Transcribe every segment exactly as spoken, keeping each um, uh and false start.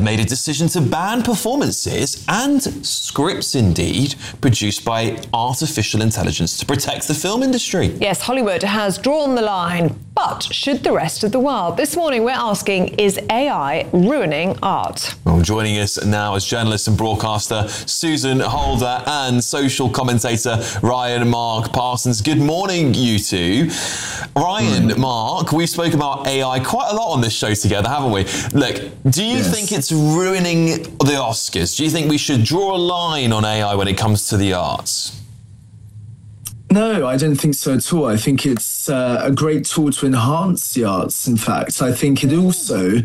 made a decision to ban performances and scripts, indeed, produced by artificial intelligence to protect the film industry. Yes, Hollywood has drawn the line, but should the rest of the world? This morning we're asking, is A I ruining art? Well, joining us now is journalist and broadcaster Susan Holder and social commentator Ryan Mark Parsons. Good morning, you two. Ryan, mm. Mark, we've spoken about A I quite a lot on this show together, haven't we? Look, do you yes. think it's ruining the Oscars? Do you think we should draw a line on A I when it comes to the arts? No, I don't think so at all. I think it's uh, a great tool to enhance the arts, in fact. I think it also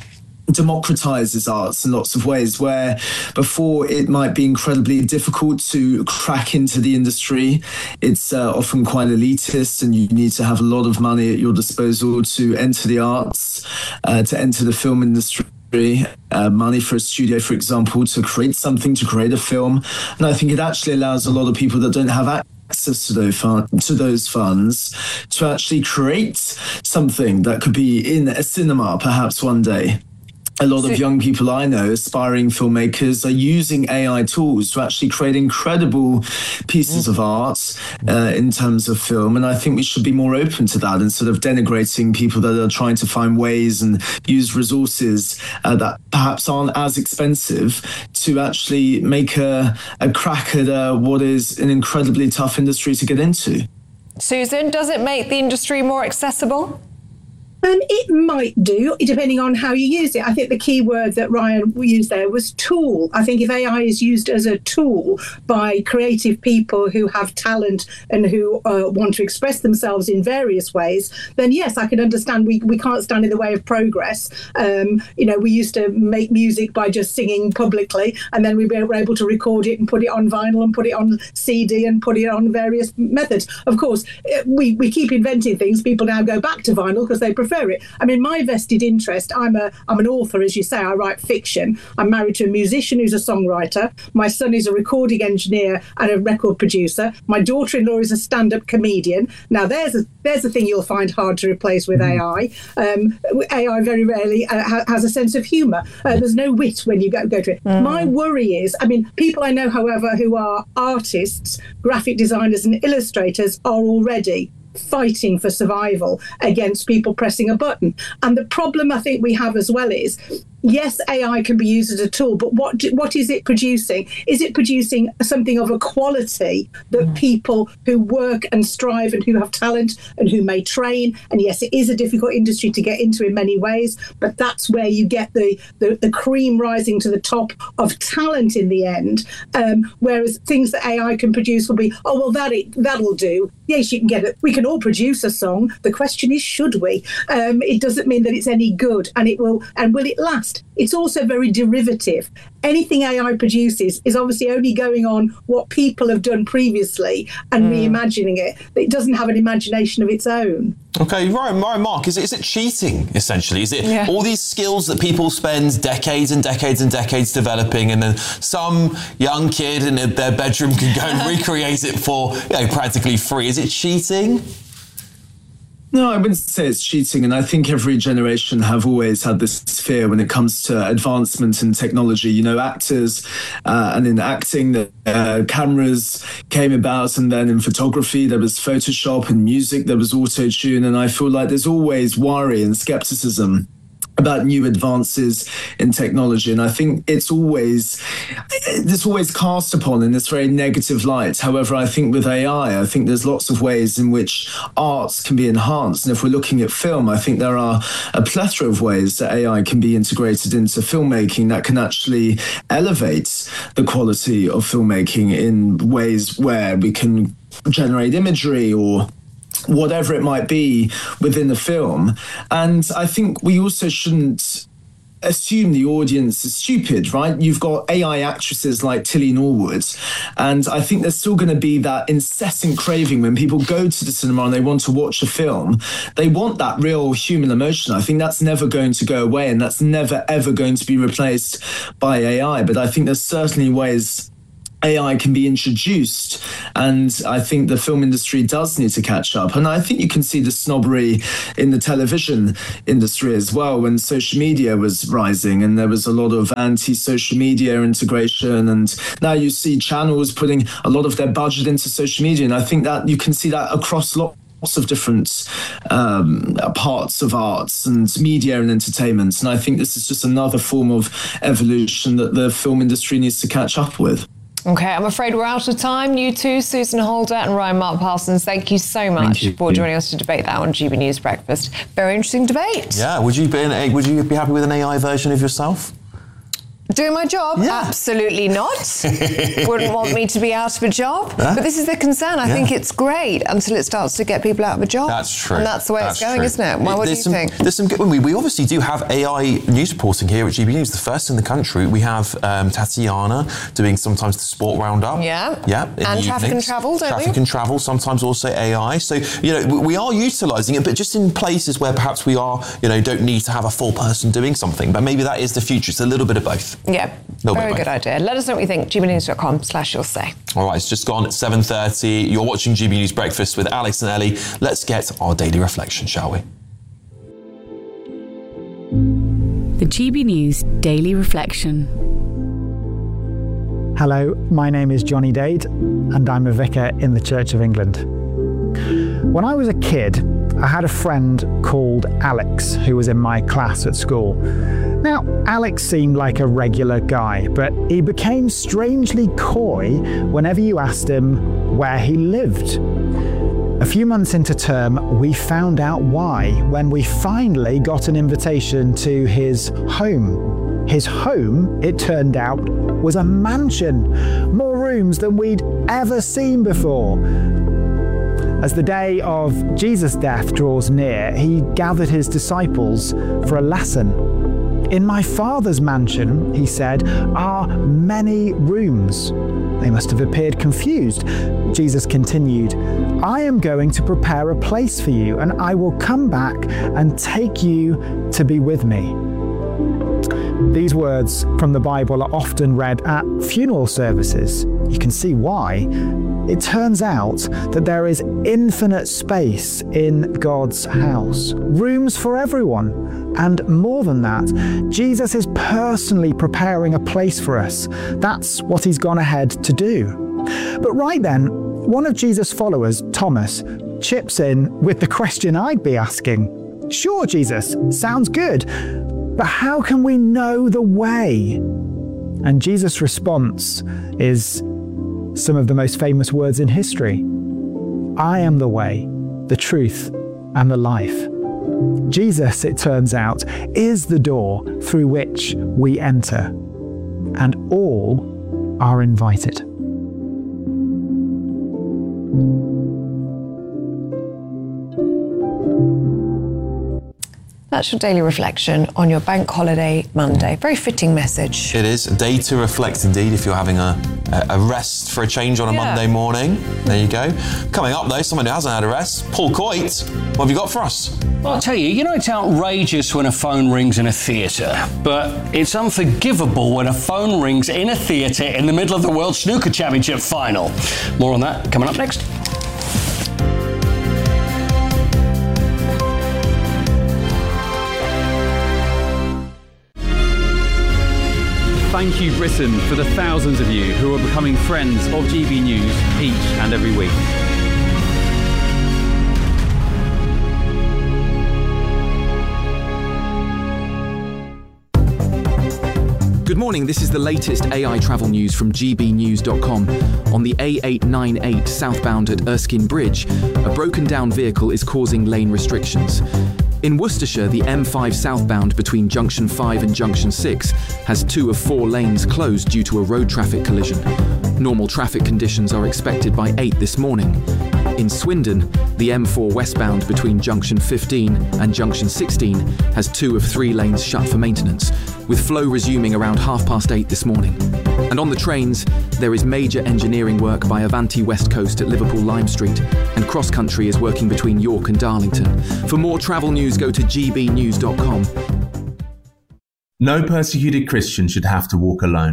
democratizes arts in lots of ways, where before it might be incredibly difficult to crack into the industry. It's uh, often quite elitist, and you need to have a lot of money at your disposal to enter the arts, uh, to enter the film industry. Uh, money for a studio, for example, to create something, to create a film. And I think it actually allows a lot of people that don't have access to those, fun- to those funds to actually create something that could be in a cinema perhaps one day. A lot of young people I know, aspiring filmmakers, are using A I tools to actually create incredible pieces of art uh, in terms of film. And I think we should be more open to that instead of denigrating people that are trying to find ways and use resources uh, that perhaps aren't as expensive to actually make a, a crack at uh, what is an incredibly tough industry to get into. Susan, does it make the industry more accessible? Um, it might do, depending on how you use it. I think the key word that Ryan used there was tool. I think if A I is used as a tool by creative people who have talent and who uh, want to express themselves in various ways, then yes, I can understand we, we can't stand in the way of progress. Um, you know, we used to make music by just singing publicly, and then we were able to record it and put it on vinyl and put it on C D and put it on various methods. Of course, we, we keep inventing things. People now go back to vinyl because they prefer it. I mean, my vested interest, I'm a I'm an author, as you say. I write fiction. I'm married to a musician who's a songwriter. My son is a recording engineer and a record producer. My daughter-in-law is a stand-up comedian. Now, there's a there's a thing you'll find hard to replace with A I. Um, A I very rarely uh, ha- has a sense of humour. Uh, there's no wit when you go, go to it. Mm. My worry is, I mean, people I know, however, who are artists, graphic designers and illustrators are already fighting for survival against people pressing a button. And the problem I think we have as well is, yes, A I can be used as a tool, but what do, what is it producing? Is it producing something of a quality that people who work and strive and who have talent and who may train? And yes, it is a difficult industry to get into in many ways, but that's where you get the, the, the cream rising to the top of talent in the end. Um, whereas things that A I can produce will be, oh, well, that it, that'll do. Yes, you can get it. We can all produce a song. The question is, should we? Um, it doesn't mean that it's any good, and it will, and will it last? It's also very derivative. Anything A I produces is obviously only going on what people have done previously and mm. reimagining it. It doesn't have an imagination of its own. Okay, Ryan, Ryan Mark, is it, is it cheating, essentially? Is it yeah. all these skills that people spend decades and decades and decades developing, and then some young kid in their bedroom can go and recreate it for, you know, practically free? Is it cheating? No, I wouldn't say it's cheating. And I think every generation have always had this fear when it comes to advancement in technology. You know, actors uh, and in acting, the uh, cameras came about. And then in photography, there was Photoshop. And music, there was auto-tune. And I feel like there's always worry and skepticism about new advances in technology. And I think it's always, it's always cast upon in this very negative light. However, I think with A I, I think there's lots of ways in which arts can be enhanced. And if we're looking at film, I think there are a plethora of ways that A I can be integrated into filmmaking that can actually elevate the quality of filmmaking in ways where we can generate imagery or whatever it might be within the film. And I think we also shouldn't assume the audience is stupid, right? You've got A I actresses like Tilly Norwood, and I think there's still going to be that incessant craving when people go to the cinema and they want to watch a film. They want that real human emotion. I think that's never going to go away, and that's never, ever going to be replaced by A I. But I think there's certainly ways A I can be introduced. And I think the film industry does need to catch up. And I think you can see the snobbery in the television industry as well, when social media was rising and there was a lot of anti-social media integration. And now you see channels putting a lot of their budget into social media. And I think that you can see that across lots lots of different um, parts of arts and media and entertainment. And I think this is just another form of evolution that the film industry needs to catch up with. Okay, I'm afraid we're out of time. You two, Susan Holder and Ryan Mark Parsons, thank you so much you. for joining us to debate that on G B News Breakfast. Very interesting debate. Yeah, would you be an a, would you be happy with an A I version of yourself? Doing my job? Yeah. Absolutely not. Wouldn't want me to be out of a job. Huh? But this is the concern. I yeah. think it's great until it starts to get people out of a job. That's true. And that's the way that's it's going, true. isn't it? Well, what there's do you some, think? There's some good, we, we obviously do have A I news reporting here at G B News, the first in the country. We have um, Tatiana doing sometimes the sport roundup. Yeah. Yeah. And traffic and travel, don't Traffic we? and travel, sometimes also A I. So, you know, we are utilising it, but just in places where perhaps we are, you know, don't need to have a full person doing something. But maybe that is the future. It's a little bit of both. Yeah. Very good idea. Let us know what you think. G B news dot com slash you'll say. All right, it's just gone at seven thirty. You're watching G B News Breakfast with Alex and Ellie. Let's get our daily reflection, shall we? The G B News Daily Reflection. Hello, my name is Johnny Dade, and I'm a vicar in the Church of England. When I was a kid, I had a friend called Alex who was in my class at school. Now, Alex seemed like a regular guy, but he became strangely coy whenever you asked him where he lived. A few months into term, we found out why when we finally got an invitation to his home. His home, it turned out, was a mansion, more rooms than we'd ever seen before. As the day of Jesus' death draws near, he gathered his disciples for a lesson. In my Father's mansion, he said, are many rooms. They must have appeared confused. Jesus continued, I am going to prepare a place for you, and I will come back and take you to be with me. These words from the Bible are often read at funeral services. You can see why. It turns out that there is infinite space in God's house, rooms for everyone. And more than that, Jesus is personally preparing a place for us. That's what he's gone ahead to do. But right then, one of Jesus' followers, Thomas, chips in with the question I'd be asking. Sure, Jesus, sounds good, but how can we know the way? And Jesus' response is some of the most famous words in history. I am the way, the truth, and the life. Jesus, it turns out, is the door through which we enter, and all are invited. That's your daily reflection on your bank holiday Monday. Very fitting message. It is. A day to reflect indeed if you're having a, a rest for a change on a yeah. Monday morning. There you go. Coming up though, someone who hasn't had a rest, Paul Coit. What have you got for us? Well, I'll tell you, you know it's outrageous when a phone rings in a theatre, but it's unforgivable when a phone rings in a theatre in the middle of the World Snooker Championship final. More on that coming up next. Thank you, Britain, for the thousands of you who are becoming friends of G B News each and every week. Good morning, this is the latest A I travel news from G B news dot com. On the A eight ninety-eight southbound at Erskine Bridge, a broken down vehicle is causing lane restrictions. In Worcestershire, the M five southbound between Junction five and Junction six has two of four lanes closed due to a road traffic collision. Normal traffic conditions are expected by eight this morning. In Swindon, the M four westbound between Junction fifteen and Junction sixteen has two of three lanes shut for maintenance, with flow resuming around half past eight this morning. And on the trains, there is major engineering work by Avanti West Coast at Liverpool Lime Street, and Cross Country is working between York and Darlington. For more travel news, go to G B news dot com. No persecuted Christian should have to walk alone.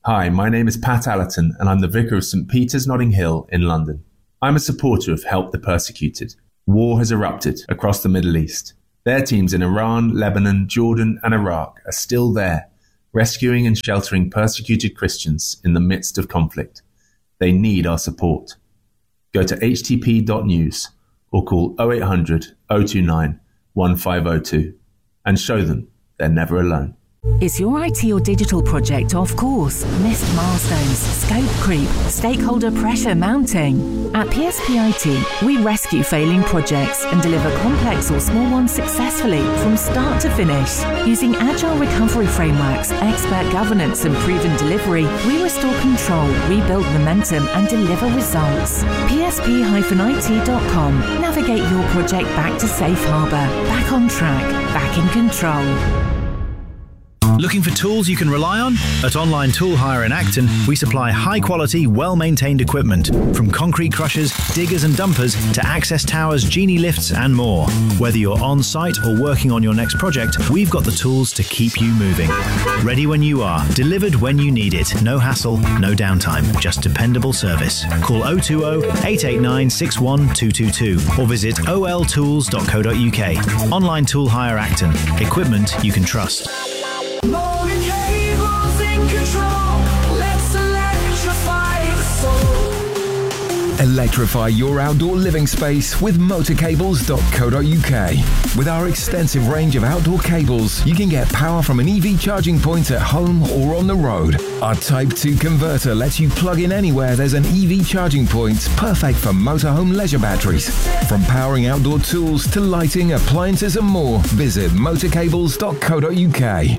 Hi, my name is Pat Allerton and I'm the Vicar of St Peter's Notting Hill in London. I'm a supporter of Help the Persecuted. War has erupted across the Middle East. Their teams in Iran, Lebanon, Jordan and Iraq are still there, rescuing and sheltering persecuted Christians in the midst of conflict. They need our support. Go to h t p dot news or call oh eight hundred, oh two nine, one five oh two and show them they're never alone. Is your I T or digital project off course? Missed milestones, scope creep, stakeholder pressure mounting? At P S P I T, we rescue failing projects and deliver complex or small ones successfully from start to finish. Using agile recovery frameworks, expert governance and proven delivery, we restore control, rebuild momentum and deliver results. P S P I T dot com. Navigate your project back to safe harbour, back on track, back in control. Looking for tools you can rely on? At Online Tool Hire in Acton, we supply high-quality, well-maintained equipment, from concrete crushers, diggers and dumpers to access towers, genie lifts and more. Whether you're on-site or working on your next project, we've got the tools to keep you moving. Ready when you are, delivered when you need it. No hassle, no downtime, just dependable service. Call oh two oh, eight eight nine, six one two two two or visit o l tools dot co dot u k. Online Tool Hire Acton. Equipment you can trust. Morgan Cables in control. Let's electrify the soul. Electrify your outdoor living space with motor cables dot co dot u k. With our extensive range of outdoor cables, you can get power from an E V charging point at home or on the road. Our Type two converter lets you plug in anywhere there's an E V charging point, perfect for motorhome leisure batteries. From powering outdoor tools to lighting, appliances and more, visit motor cables dot co dot u k.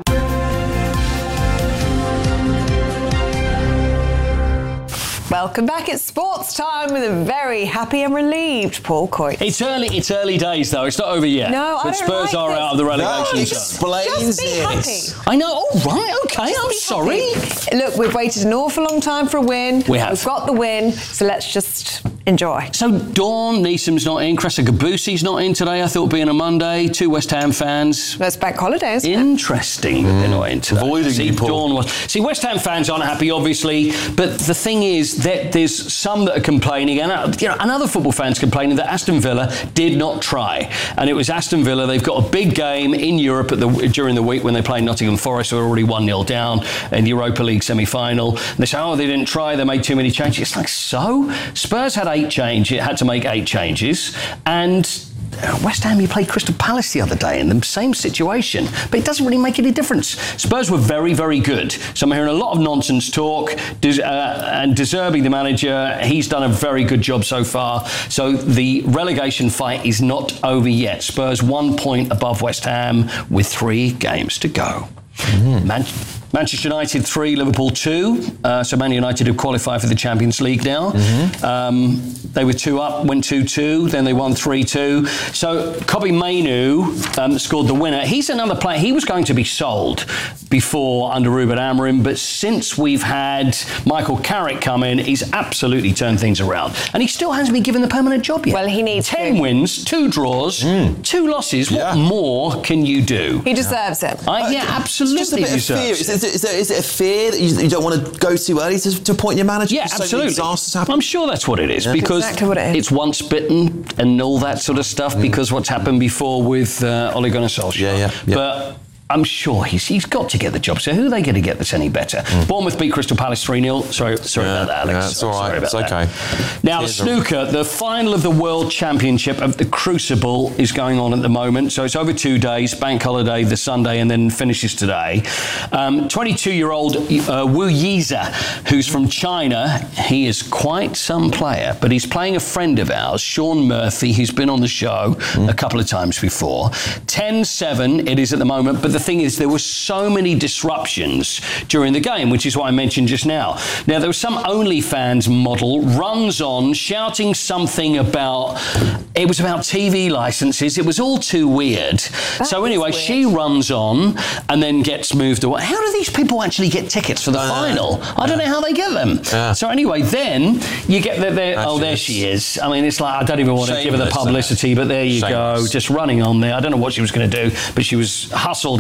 Welcome back. It's sports time with a very happy and relieved Paul Coyte. It's early. It's early days though. It's not over yet. No, I but don't Spurs like are this. out of the relegation No, zone. explains Just be it. happy. I know. Oh right. Okay. I'm sorry. Look, we've waited an awful long time for a win. We have. We've got the win, so let's just enjoy. So Dawn Neesom's not in. Cressa Gabusi's not in today. I thought being a Monday. Two West Ham fans. That's bank holiday, isn't it? Interesting that they're not in today. Avoiding See, you, Paul. Dawn was. See, West Ham fans aren't happy, obviously, but the thing is that there's some that are complaining, and uh, you know, and other football fans complaining that Aston Villa did not try. And it was Aston Villa. They've got a big game in Europe at the, during the week when they play Nottingham Forest. They're already one nil down in the Europa League semi-final. And they say, oh, they didn't try. They made too many changes. It's like, so? Spurs had eight changes. It had to make eight changes. And West Ham, you played Crystal Palace the other day in the same situation, but it doesn't really make any difference. Spurs were very, very good. So I'm hearing a lot of nonsense talk, uh, and De Zerbi, the manager, he's done a very good job so far. So the relegation fight is not over yet. Spurs one point above West Ham with three games to go. Mm. Man- Manchester United three, Liverpool two. Uh, so Man United have qualified for the Champions League now. Mm-hmm. Um, they were two up, went two two, then they won three two. So Kobe Mainu um, scored the winner. He's another player. He was going to be sold before under Ruben Amorim, but since we've had Michael Carrick come in, he's absolutely turned things around. And he still hasn't been given the permanent job yet. Well, he needs Ten to. wins, two draws, mm. two losses. Yeah. What more can you do? He deserves it. I, yeah, absolutely It's just a bit of deserves fear. it. Is, is, it, is it a fear that you, you don't want to go too early to, to appoint your manager? Yeah, So many absolutely. disasters happen? I'm sure that's what it is, Yeah. because Exactly what it is. it's once bitten and all that sort of stuff, mm. because what's happened before with uh, Ole Gunnar Solskjaer. Yeah, yeah, yeah. But I'm sure he's he's got to get the job. So who are they going to get that's any better? Mm. Bournemouth beat Crystal Palace three nil. Sorry, sorry Yeah, about that, Alex. yeah, it's all right. Sorry about It's that. okay. Now, Cheers, snooker, the final of the World Championship of the Crucible is going on at the moment. So it's over two days, bank holiday the Sunday, and then finishes today. Um, twenty-two-year-old uh, Wu Yiza, who's from China, he is quite some player, but he's playing a friend of ours, Sean Murphy, who's been on the show mm. a couple of times before. ten seven it is at the moment, but the thing is, there was so many disruptions during the game, which is what I mentioned just now. Now, there was some OnlyFans model runs on shouting something about, it was about T V licenses. It was all too weird. That so anyway, weird. She runs on and then gets moved away. How do these people actually get tickets for the uh, final? I yeah. don't know how they get them. Yeah. So anyway, then you get the, the oh, there she is. I mean, it's like, I don't even want to give her the publicity, but there you Shameless. go, just running on there. I don't know what she was going to do, but she was hustled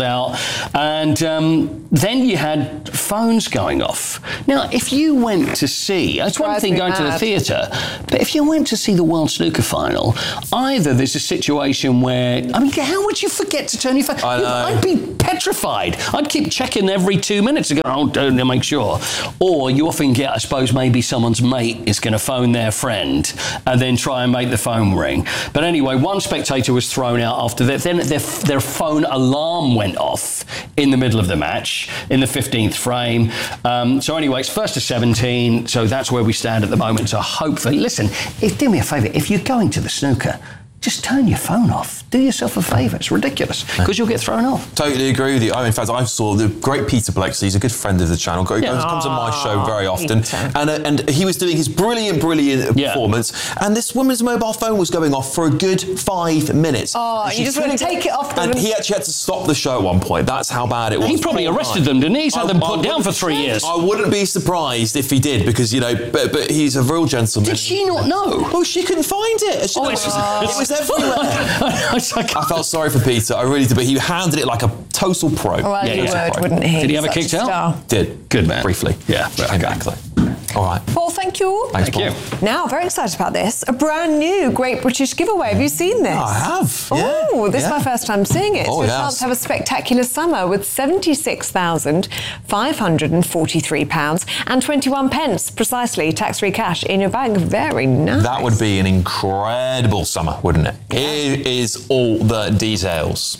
out, and um, then you had phones going off. Now, if you went to see, it's one thing going to the theatre, but if you went to see the World Snooker Final, either there's a situation where, I mean, how would you forget to turn your phone? I know. I'd be petrified. I'd keep checking every two minutes to go, oh, to make sure. Or you often get, I suppose, maybe someone's mate is going to phone their friend and then try and make the phone ring. But anyway, one spectator was thrown out after that. Then their, their phone alarm went off in the middle of the match, in the fifteenth frame. Um, so anyway, it's first to seventeen, so that's where we stand at the moment. So hopefully, listen, if, do me a favour, if you're going to the snooker, just turn your phone off. Do yourself a favour. It's ridiculous because you'll get thrown off. Totally agree with you. Oh, in fact, I saw the great Peter Blexley. He's a good friend of the channel. He Yeah. comes on my show very often. Peter. And uh, and he was doing his brilliant, brilliant Yeah. performance. And this woman's mobile phone was going off for a good five minutes. Oh, And you she just want to couldn't- take it off the- And he actually had to stop the show at one point. That's how bad it was. He probably Poor arrested guy. them, didn't he? He's had I- them I put down wouldn't- for three years. I wouldn't be surprised if he did because, you know, but, but he's a real gentleman. Did she not know? Oh, she couldn't find it. She- Oh, it, it's- was, it was everywhere. It's like- I felt sorry for Peter. I really did, but he handled it like a total pro. Well, Yeah, he yeah. would, wouldn't he? Did he have a Such kicked out? star. Did. Good man. Briefly. Yeah. Okay. Exactly. All right. Well, thank you. Thanks, Thank Paul. you. Now, very excited about this. A brand new Great British Giveaway. Have you seen this? I have. Yeah. Oh, this Yeah. is my first time seeing it. Oh, so a yes. chance to have a spectacular summer with seventy-six thousand five hundred forty-three pounds and twenty-one pence, precisely, tax-free cash in your bank. Very nice. That would be an incredible summer, wouldn't it? Here is all the details.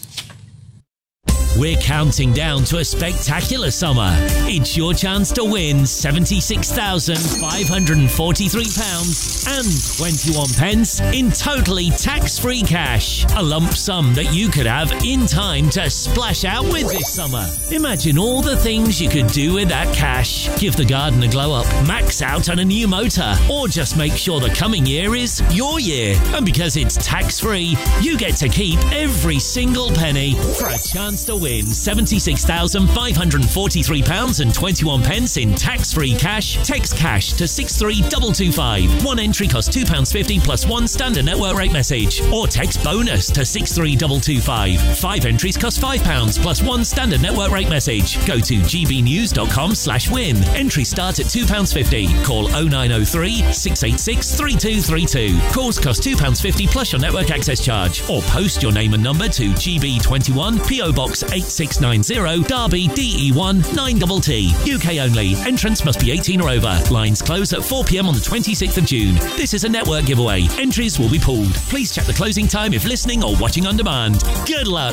We're counting down to a spectacular summer. It's your chance to win seventy-six thousand five hundred forty-three pounds and twenty-one pence in totally tax-free cash. A lump sum that you could have in time to splash out with this summer. Imagine all the things you could do with that cash. Give the garden a glow up, max out on a new motor, or just make sure the coming year is your year. And because it's tax-free, you get to keep every single penny for a chance to win seventy-six thousand five hundred forty-three pounds and twenty-one pence in tax-free cash. Text cash to six three two two five. One entry costs two pounds fifty plus one standard network rate message. Or text bonus to six three two two five. Five entries cost five pounds plus one standard network rate message. Go to gbnews.com slash win. Entries start at two pounds fifty. Call oh nine oh three, six eight six, three two three two. Calls cost two pounds fifty plus your network access charge. Or post your name and number to G B twenty-one, P O Box eight six nine zero, Derby, D E one nine T T. U K only. Entrance must be eighteen or over. Lines close at four p m on the twenty-sixth of June. This is a network giveaway. Entries will be pulled. Please check the closing time if listening or watching on demand. Good luck.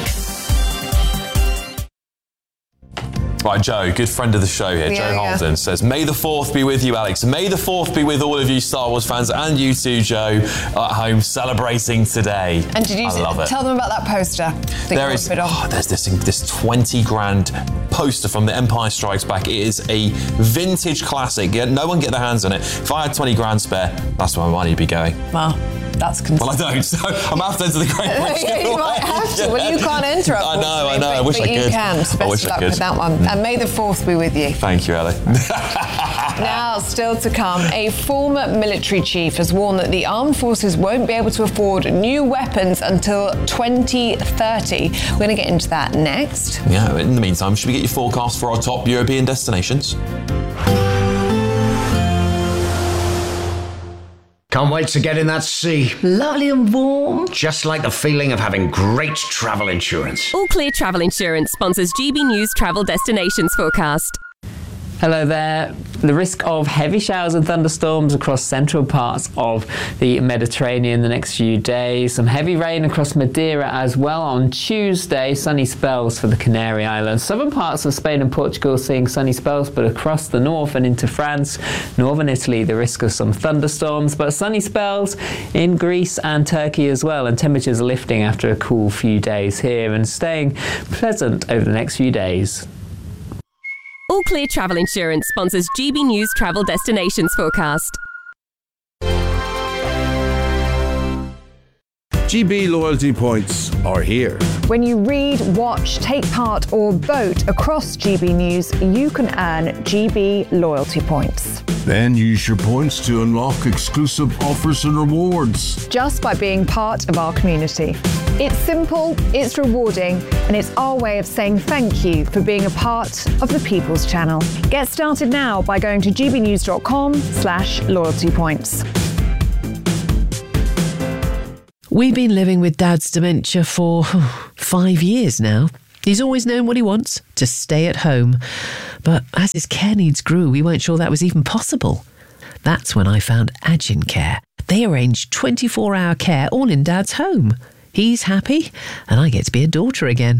Right, Joe, good friend of the show here, Yeah, Joe yeah. Holden, says, May the fourth be with you, Alex. May the fourth be with all of you Star Wars fans and you too, Joe, at home celebrating today. And did you I love it. tell them about that poster? that you There got is, rid of? oh, there's this this twenty grand poster from The Empire Strikes Back. It is a vintage classic. Yeah, no one get their hands on it. If I had twenty grand spare, that's where my money would be going. Well, that's Well, I don't, so I'm going to have to enter the Great British Yeah, you might have to. Well, you can't enter, I know, I unfortunately, know. I but- wish but I you could. can. So I best wish of I luck could. with that one. And may the fourth be with you. Thank you, Ellie. Now, still to come, a former military chief has warned that the armed forces won't be able to afford new weapons until twenty thirty. We're going to get into that next. Yeah, in the meantime, should we get your forecast for our top European destinations? Can't wait to get in that sea. Lovely and warm. Just like the feeling of having great travel insurance. All Clear Travel Insurance sponsors G B News Travel Destinations Forecast. Hello there. The risk of heavy showers and thunderstorms across central parts of the Mediterranean the next few days. Some heavy rain across Madeira as well on Tuesday. Sunny spells for the Canary Islands. Southern parts of Spain and Portugal seeing sunny spells, but across the north and into France, northern Italy, the risk of some thunderstorms, but sunny spells in Greece and Turkey as well. And temperatures are lifting after a cool few days here and staying pleasant over the next few days. All Clear Travel Insurance sponsors G B News Travel Destinations Forecast. G B loyalty points are here. When you read, watch, take part or vote across G B News, you can earn G B loyalty points. Then use your points to unlock exclusive offers and rewards. Just by being part of our community. It's simple, it's rewarding, and it's our way of saying thank you for being a part of the People's Channel. Get started now by going to gbnews.com slash loyalty points. We've been living with Dad's dementia for five years now. He's always known what he wants, to stay at home. But as his care needs grew, we weren't sure that was even possible. That's when I found Agin Care. They arrange twenty-four hour care all in Dad's home. He's happy, and I get to be a daughter again.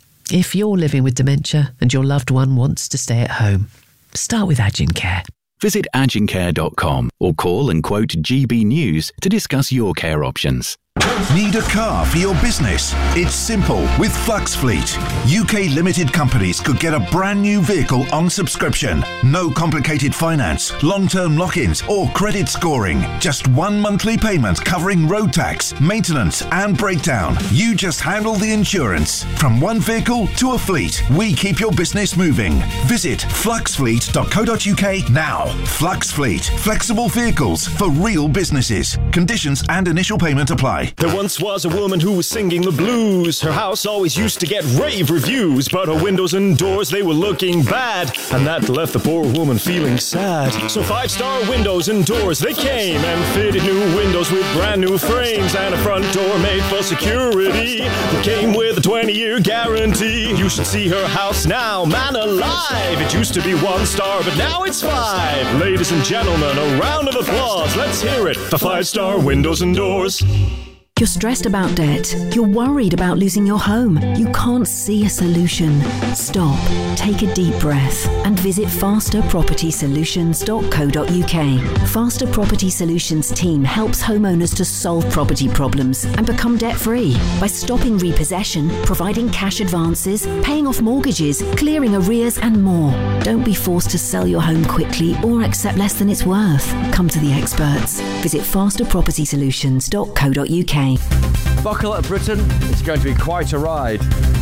If you're living with dementia and your loved one wants to stay at home, start with Agin Care. Visit agin care dot com or call and quote G B News to discuss your care options. Need a car for your business? It's simple with Flux Fleet. U K limited companies could get a brand new vehicle on subscription. No complicated finance, long-term lock-ins or credit scoring. Just one monthly payment covering road tax, maintenance and breakdown. You just handle the insurance. From one vehicle to a fleet, we keep your business moving. Visit flux fleet dot co dot U K now. Flux Fleet. Flexible vehicles for real businesses. Conditions and initial payment apply. There once was a woman who was singing the blues. Her house always used to get rave reviews, but her windows and doors, they were looking bad, and that left the poor woman feeling sad. So five-star windows and doors, they came and fitted new windows with brand new frames and a front door made for security. It came with a twenty-year guarantee. You should see her house now, man alive. It used to be one star, but now it's five. Ladies and gentlemen, a round of applause. Let's hear it for five-star windows and doors. You're stressed about debt. You're worried about losing your home. You can't see a solution. Stop, take a deep breath and visit faster property solutions dot co dot U K. Faster Property Solutions team helps homeowners to solve property problems and become debt-free by stopping repossession, providing cash advances, paying off mortgages, clearing arrears and more. Don't be forced to sell your home quickly or accept less than it's worth. Come to the experts. Visit faster property solutions dot co dot U K. Buckle up, Britain. It's going to be quite a ride.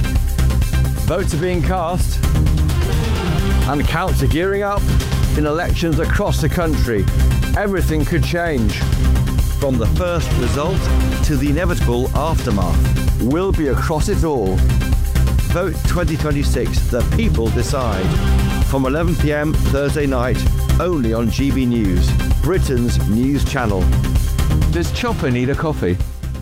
Votes are being cast and counts are gearing up in elections across the country. Everything could change. From the first result to the inevitable aftermath. We'll be across it all. Vote twenty twenty-six. The people decide. From eleven p m Thursday night, only on G B News, Britain's news channel. Does Chopper need a coffee?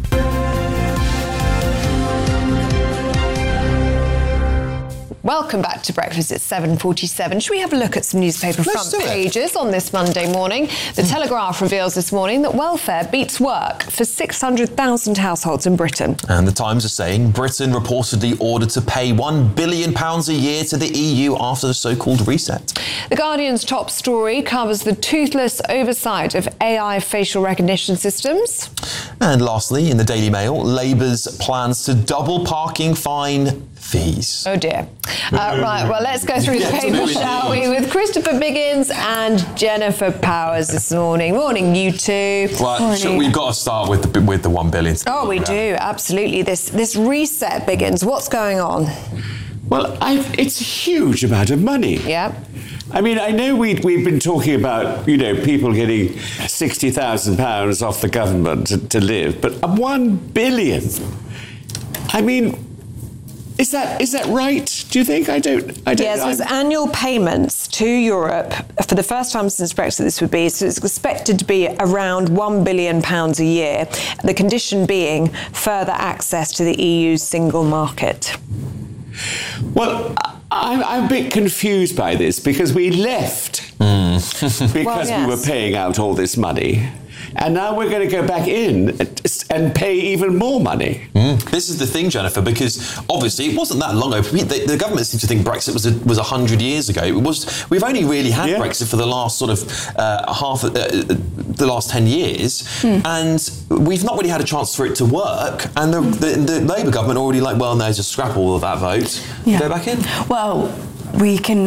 Welcome back to Breakfast at seven forty-seven. Should we have a look at some newspaper Let's front pages on this Monday morning? The Telegraph reveals this morning that welfare beats work for six hundred thousand households in Britain. And the Times are saying Britain reportedly ordered to pay one billion pounds a year to the E U after the so-called reset. The Guardian's top story covers the toothless oversight of A I facial recognition systems. And lastly, in the Daily Mail, Labour's plans to double parking fine fees. Oh dear. Uh, right, well, let's go through the paper, shall we, with Christopher Biggins and Jennifer Powers this morning. Morning, you two. Well, Morning. sure, we've got to start with the with the one billion. Oh, we do, absolutely. This this reset, Biggins, what's going on? Well, I, it's a huge amount of money. Yeah. I mean, I know we, we've been talking about, you know, people getting sixty thousand pounds off the government to, to live, but one billion. I mean, Is that is that right? Do you think? I don't. I don't. Yes, there's annual payments to Europe for the first time since Brexit. This would be so. It's expected to be around one billion pounds a year. The condition being further access to the E U's single market. Well, I'm, I'm a bit confused by this because we left mm. because well, yes. we were paying out all this money. And now we're going to go back in and pay even more money. Mm. This is the thing, Jennifer, because obviously it wasn't that long ago. The, the government seems to think Brexit was a, was a hundred years ago. It was. We've only really had yeah. Brexit for the last sort of uh, half, uh, the last ten years, mm. and we've not really had a chance for it to work. And the, the, the Labour government already like, well, no, just scrap all of that vote, yeah. go back in. Well, we can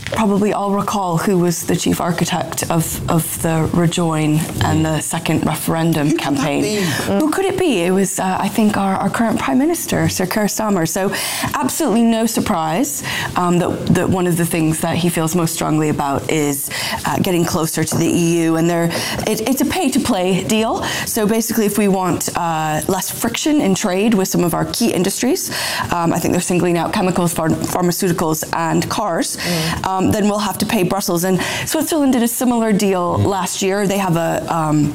probably all recall who was the chief architect of, of the Rejoin and the second referendum who campaign. Mm. Who could it be? It was, uh, I think, our, our current Prime Minister, Sir Keir Starmer. So absolutely no surprise um, that, that one of the things that he feels most strongly about is uh, getting closer to the E U. And they're, it, it's a pay-to-play deal. So basically, if we want uh, less friction in trade with some of our key industries, um, I think they're singling out chemicals, ph- pharmaceuticals, and cars, mm. um, then we'll have to pay Brussels. And Switzerland did a similar deal mm. last year. They have a... Um,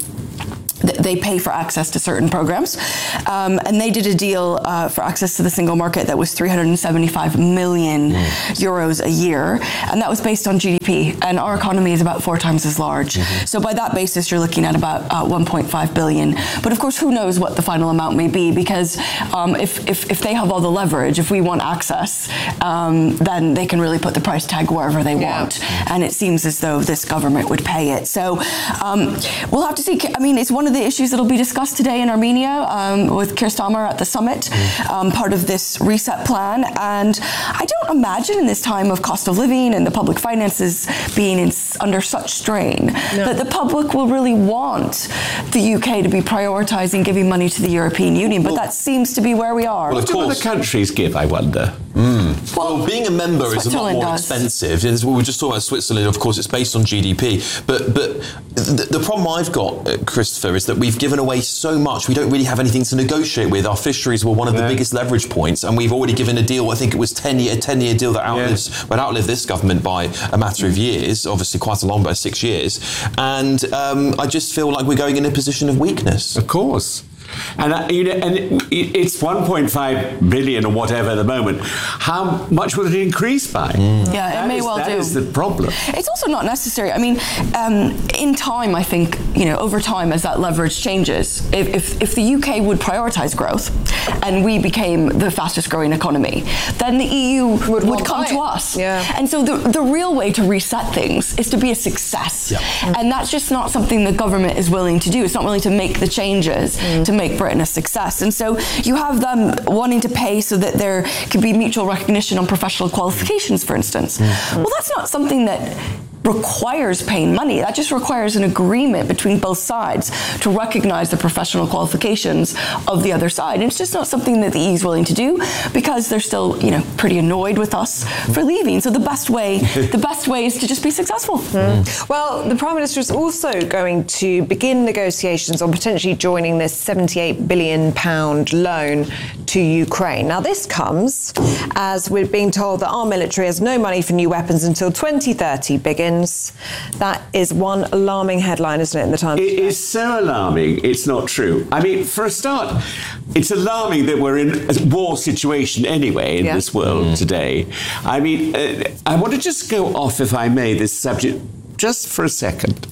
they pay for access to certain programs. Um, and they did a deal uh, for access to the single market that was three hundred seventy-five million mm. euros a year. And that was based on G D P. And our economy is about four times as large. Mm-hmm. So by that basis, you're looking at about uh, one point five billion. But of course, who knows what the final amount may be, because um, if, if, if they have all the leverage, if we want access, um, then they can really put the price tag wherever they yeah. want. And it seems as though this government would pay it. So um, we'll have to see. I mean, it's one of the issues that will be discussed today in Armenia um, with Keir Starmer at the summit, um, part of this reset plan. And I don't imagine in this time of cost of living and the public finances being in, under such strain no. that the public will really want the U K to be prioritising giving money to the European Union. But well, that seems to be where we are. Well, of course. What do other countries give, I wonder? Mm. Well, well, being a member is a lot more does. expensive. We were just talking about Switzerland, of course, it's based on G D P. But but the, the problem I've got, uh, Christopher, is that we've given away so much, we don't really have anything to negotiate with. Our fisheries were one of yeah. the biggest leverage points, and we've already given a deal, I think it was ten year, a ten-year deal that outlives, yeah. would outlive this government by a matter of years, obviously quite a long, by six years. And um, I just feel like we're going in a position of weakness. Of course. And, uh, you know, and it, it's one point five billion or whatever at the moment. How much will it increase by? Mm. Yeah, that it may is, well that do. That is the problem. It's also not necessary. I mean, um, in time, I think, you know, over time, as that leverage changes, if, if, if the U K would prioritise growth and we became the fastest growing economy, then the E U would, would come to us. Yeah. And so the, the real way to reset things is to be a success. Yeah. And that's just not something the government is willing to do. It's not willing to make the changes mm. to make Britain a success. And so you have them wanting to pay so that there could be mutual recognition on professional qualifications, for instance. Mm. Well, that's not something that requires paying money. That just requires an agreement between both sides to recognize the professional qualifications of the other side. And it's just not something that the E U is willing to do because they're still, you know, pretty annoyed with us for leaving. So the best way, the best way is to just be successful. Mm. Well, the Prime Minister is also going to begin negotiations on potentially joining this seventy-eight billion pounds loan to Ukraine. Now, this comes as we're being told that our military has no money for new weapons until twenty thirty begins. That is one alarming headline, isn't it, in the Times? It is so alarming, it's not true. I mean, for a start, it's alarming that we're in a war situation anyway in yeah. this world mm. today. I mean, uh, I want to just go off, if I may, this subject just for a second.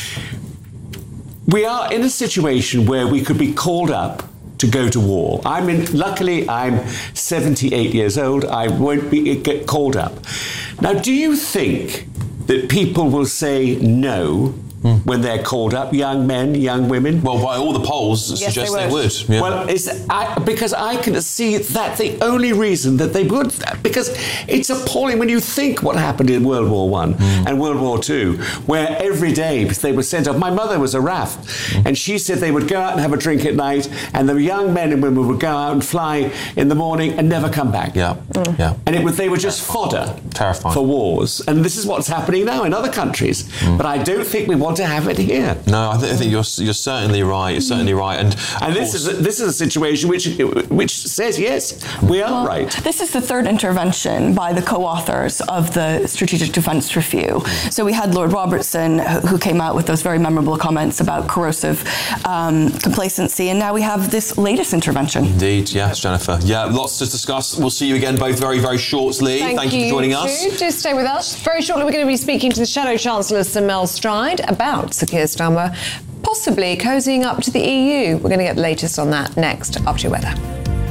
We are in a situation where we could be called up to go to war. I mean, luckily, I'm seventy-eight years old. I won't be get called up. Now, do you think that people will say no mm. when they're called up, young men, young women? Well, by all the polls, yes, suggest they they would. would. Yeah. Well, it's, I, because I can see that the only reason that they would, because it's appalling when you think what happened in World War One mm. and World War Two, where every day they were sent off. My mother was a R A F, mm. and she said they would go out and have a drink at night, and the young men and women would go out and fly in the morning and never come back. Yeah, mm. yeah. And it was, they were just fodder Terrifying. for wars. And this is what's happening now in other countries. Mm. But I don't think we want to have it here. No, I, th- I think you're you're certainly right. You're certainly right. And and this is a, this is a situation which which says yes, we are well, right. This is the third intervention by the co-authors of the Strategic Defence Review. So we had Lord Robertson, who came out with those very memorable comments about corrosive um, complacency, and now we have this latest intervention. Indeed, yes, Jennifer. Yeah, lots to discuss. We'll see you again both very, very shortly. Thank, Thank you for joining us. Too. Just stay with us. Very shortly, we're going to be speaking to the Shadow Chancellor, Sir Mel Stride, about Sir Keir Starmer possibly cozying up to the E U. We're going to get the latest on that next, after your weather.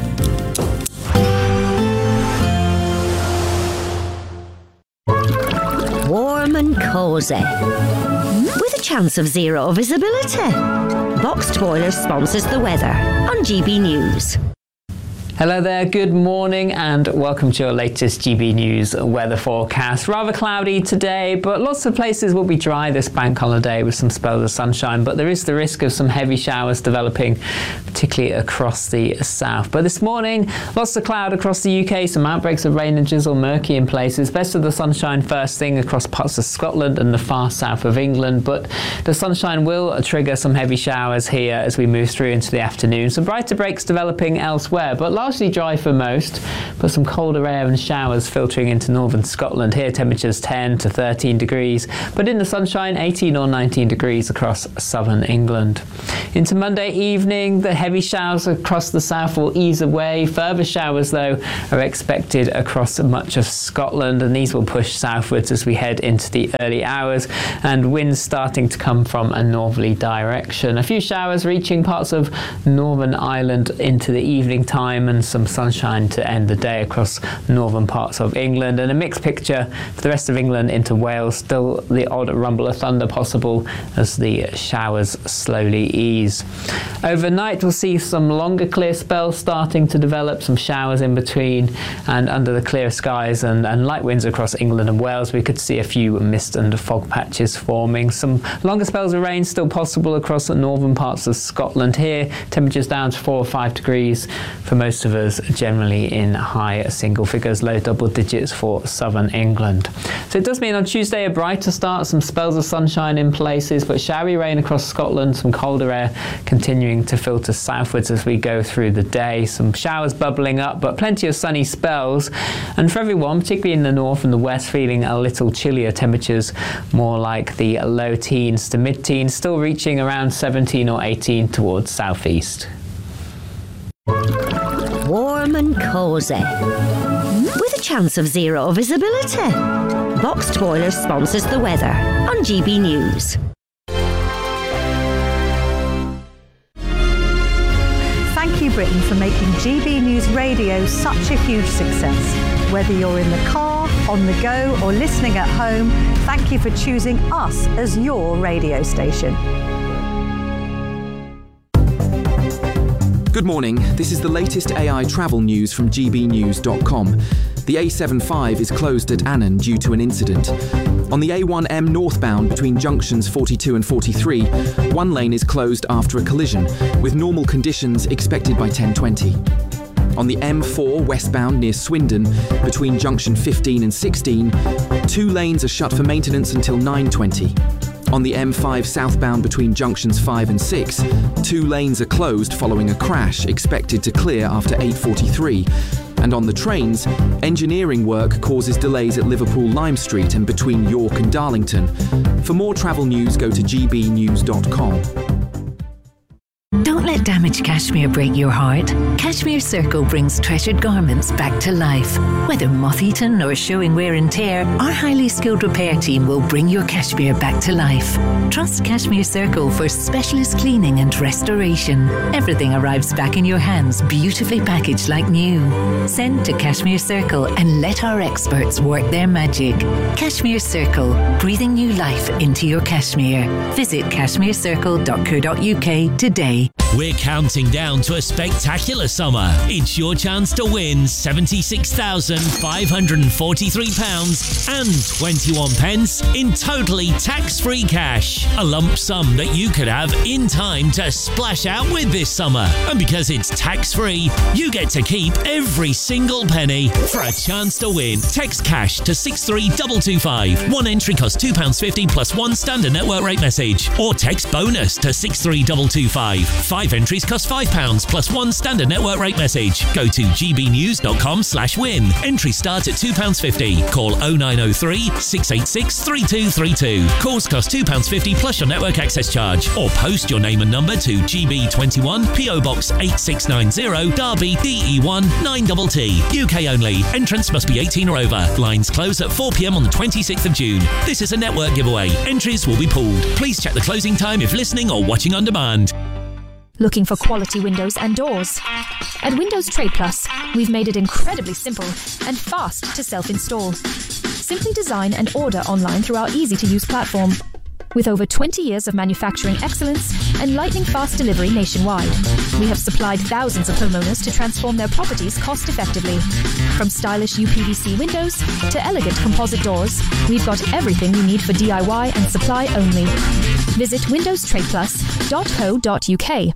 Warm and cosy, with a chance of zero visibility. Boxed Boilers sponsors the weather on G B News. Hello there, good morning and welcome to your latest G B News weather forecast. Rather cloudy today, but lots of places will be dry this bank holiday with some spells of sunshine, but there is the risk of some heavy showers developing, particularly across the south. But this morning, lots of cloud across the U K, some outbreaks of rain and drizzle, murky in places. Best of the sunshine first thing across parts of Scotland and the far south of England, but the sunshine will trigger some heavy showers here as we move through into the afternoon. Some brighter breaks developing elsewhere, but largely dry for most, but some colder air and showers filtering into northern Scotland. Here temperatures ten to thirteen degrees, but in the sunshine eighteen or nineteen degrees across southern England. Into Monday evening, the heavy showers across the south will ease away. Further showers though are expected across much of Scotland, and these will push southwards as we head into the early hours, and winds starting to come from a northerly direction. A few showers reaching parts of Northern Ireland into the evening time, and some sunshine to end the day across northern parts of England, and a mixed picture for the rest of England into Wales. Still the odd rumble of thunder possible as the showers slowly ease. Overnight we'll see some longer clear spells starting to develop, some showers in between and under the clear skies, and, and light winds across England and Wales. We could see a few mist and fog patches forming. Some longer spells of rain still possible across the northern parts of Scotland. Here temperatures down to four or five degrees for most of us, generally in high single figures, low double digits for southern England. So it does mean on Tuesday a brighter start, some spells of sunshine in places, but showery rain across Scotland, some colder air continuing to filter southwards as we go through the day. Some showers bubbling up, but plenty of sunny spells. And for everyone, particularly in the north and the west, feeling a little chillier, temperatures more like the low teens to mid-teens, still reaching around seventeen or eighteen towards southeast. Warm and cosy, with a chance of zero visibility. Boxed Boilers sponsors the weather on G B News. Thank you, Britain, for making G B News Radio such a huge success. Whether you're in the car, on the go, or listening at home, thank you for choosing us as your radio station. Good morning, this is the latest A I travel news from G B news dot com. The A seventy-five is closed at Annan due to an incident. On the A one M northbound between junctions forty-two and forty-three, one lane is closed after a collision, with normal conditions expected by ten twenty. On the M four westbound near Swindon, between junction fifteen and sixteen, two lanes are shut for maintenance until nine twenty. On the M five southbound between junctions five and six, two lanes are closed following a crash expected to clear after eight forty-three. And on the trains, engineering work causes delays at Liverpool Lime Street and between York and Darlington. For more travel news, go to G B news dot com. Don't let damaged cashmere break your heart. Cashmere Circle brings treasured garments back to life. Whether moth-eaten or showing wear and tear, our highly skilled repair team will bring your cashmere back to life. Trust Cashmere Circle for specialist cleaning and restoration. Everything arrives back in your hands, beautifully packaged like new. Send to Cashmere Circle and let our experts work their magic. Cashmere Circle, breathing new life into your cashmere. Visit cashmere circle dot co dot U K today. We're counting down to a spectacular summer. It's your chance to win seventy-six thousand five hundred forty-three pounds and twenty-one pence in totally tax-free cash. A lump sum that you could have in time to splash out with this summer. And because it's tax-free, you get to keep every single penny. For a chance to win, text cash to six three two two five. One entry costs two pounds fifty plus one standard network rate message. Or text bonus to six three two two five. Five entries cost five pounds plus one standard network rate message. Go to G B news dot com slash win. Entry starts at two pounds fifty. Call oh nine oh three, six eight six, three two three two. Calls cost two pounds fifty plus your network access charge. Or post your name and number to G B twenty-one, P O Box eight six nine zero, Derby, D E one nine T T. U K only. Entrance must be eighteen or over. Lines close at four p m on the twenty-sixth of June. This is a network giveaway. Entries will be pooled. Please check the closing time if listening or watching on demand. Looking for quality windows and doors? At Windows Trade Plus, we've made it incredibly simple and fast to self-install. Simply design and order online through our easy-to-use platform. With over twenty years of manufacturing excellence and lightning fast delivery nationwide, we have supplied thousands of homeowners to transform their properties cost effectively. From stylish U P V C windows to elegant composite doors, we've got everything you need for D I Y and supply only. Visit windows trade plus dot co dot U K.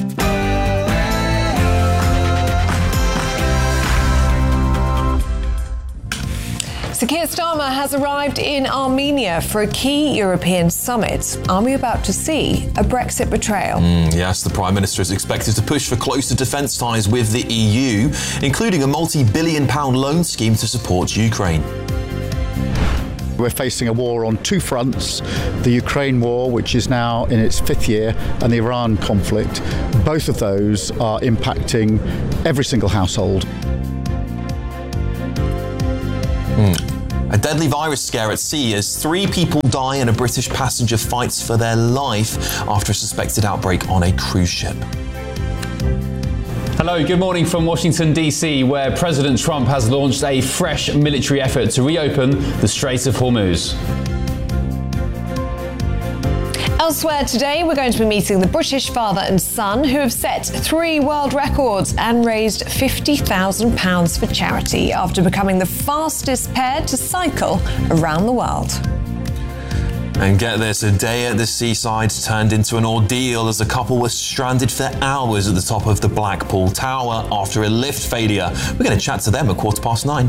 So Keir Starmer has arrived in Armenia for a key European summit. Are we about to see a Brexit betrayal? Mm, yes, the Prime Minister is expected to push for closer defence ties with the E U, including a multi-billion pound loan scheme to support Ukraine. We're facing a war on two fronts, the Ukraine war, which is now in its fifth year, and the Iran conflict. Both of those are impacting every single household. Mm. A deadly virus scare at sea as three people die and a British passenger fights for their life after a suspected outbreak on a cruise ship. Hello, good morning from Washington, D C, where President Trump has launched a fresh military effort to reopen the Strait of Hormuz. Elsewhere today, we're going to be meeting the British father and son who have set three world records and raised fifty thousand pounds for charity after becoming the fastest pair to cycle around the world. And get this, a day at the seaside turned into an ordeal as the couple was stranded for hours at the top of the Blackpool Tower after a lift failure. We're going to chat to them at quarter past nine.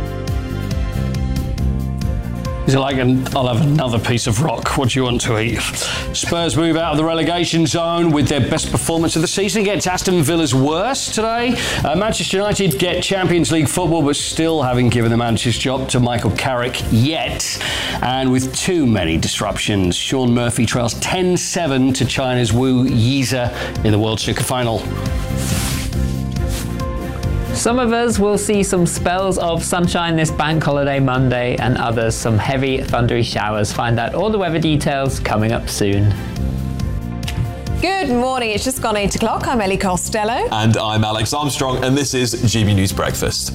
Is it like an, I'll have another piece of rock, what do you want to eat? Spurs move out of the relegation zone with their best performance of the season against Aston Villa's worst today. Uh, Manchester United get Champions League football, but still haven't given the manager's job to Michael Carrick yet. And with too many disruptions, Shaun Murphy trails ten seven to China's Wu Yize in the World Snooker Final. Some of us will see some spells of sunshine this bank holiday Monday, and others some heavy thundery showers. Find out all the weather details coming up soon. Good morning, it's just gone eight o'clock. I'm Ellie Costello. And I'm Alex Armstrong, and this is G B News Breakfast.